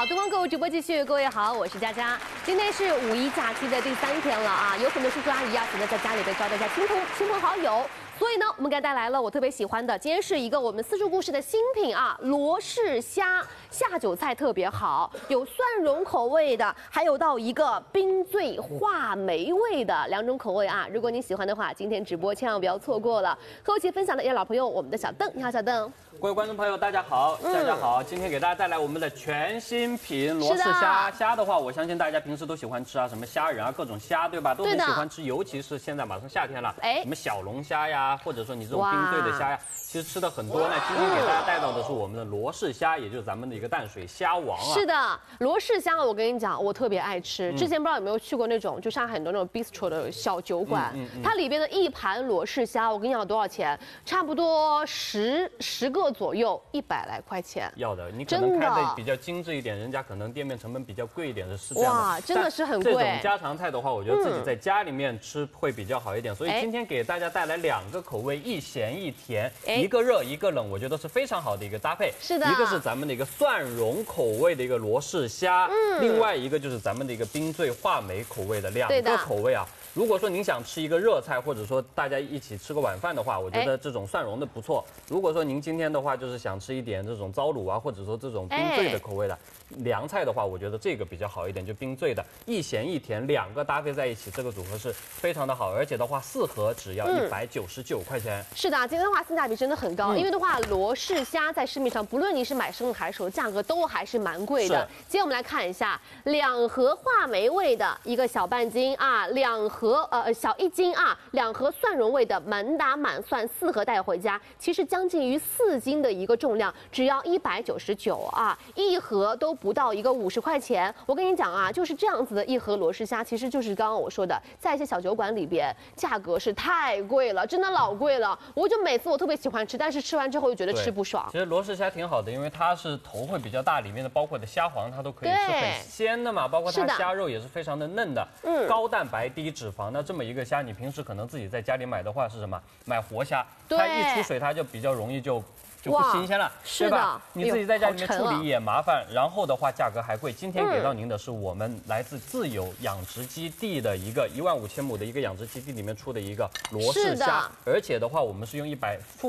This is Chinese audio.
好，东方购物直播继续，各位好，我是佳佳。今天是五一假期的第3天了啊，有很多叔叔阿姨啊，选择在家里边招待一下亲朋好友。所以呢，我们给大家带来了我特别喜欢的，今天是一个我们私塾故事的新品啊，罗氏虾下酒菜特别好，有蒜蓉口味的，还有到一个冰醉话梅味的2种口味啊。如果你喜欢的话，今天直播千万不要错过了。和我一起分享的也是老朋友，我们的小邓，你好，小邓。 各位观众朋友，大家好，大家好，今天给大家带来我们的全新品罗氏虾。虾的话，我相信大家平时都喜欢吃啊，什么虾仁啊，各种虾，对吧？都很喜欢吃，尤其是现在马上夏天了，什么小龙虾呀，或者说你这种冰醉的虾呀，其实吃的很多。那今天给大家带到的是我们的罗氏虾，也就是咱们的一个淡水虾王啊。 是的，罗氏虾，我跟你讲，我特别爱吃。之前不知道有没有去过那种，就上海很多那种 bistro 的小酒馆，它里边的一盘罗氏虾，我跟你讲多少钱？差不多10个左右，100来块钱。 要的，你可能开的比较精致一点，人家可能店面成本比较贵一点的，是这样的。 哇，真的是很贵。 这种家常菜的话，我觉得自己在家里面吃会比较好一点。所以今天给大家带来2个口味，一咸一甜，一个热一个冷，我觉得是非常好的一个搭配。 是的， 一个是咱们的一个蒜蓉口味的一个罗氏虾，另外一个就是咱们的一个冰醉话梅口味的2个口味啊。如果说您想吃一个热菜，或者说大家一起吃个晚饭的话，我觉得这种蒜蓉的不错。如果说您今天的话就是想吃一点这种糟卤啊，或者说这种冰醉的口味的凉菜的话，我觉得这个比较好一点，就冰醉的，一咸一甜2个搭配在一起，这个组合是非常的好，而且的话4盒只要199块钱。 是的，今天的话性价比真的很高，因为的话罗氏虾在市面上，不论你是买生的还是熟的，价格都还是蛮贵的。今天我们来看一下，2盒话梅味的一个小半斤啊，2盒小1斤啊，2盒蒜蓉味的满打满算4盒带回家，其实将近于4斤的一个重量，只要199啊，1盒都不到一个50块钱。我跟你讲啊，就是这样子的一盒罗氏虾，其实就是刚刚我说的，在一些小酒馆里边，价格是太贵了，真的老贵了。我就每次我特别喜欢吃，但是吃完之后又觉得吃不爽。 其实罗氏虾挺好的，因为它是头会比较大，里面的包括的虾黄它都可以吃，很鲜的嘛，包括它虾肉也是非常的嫩的，高蛋白低脂肪。那这么一个虾，你平时可能自己在家里买的话是什么？买活虾，它一出水它就比较容易就不新鲜了，对吧？你自己在家里面处理也麻烦，然后的话价格还贵。今天给到您的是我们来自自有养殖基地的一个15000亩的一个养殖基地里面出的一个罗氏虾，而且的话我们是用100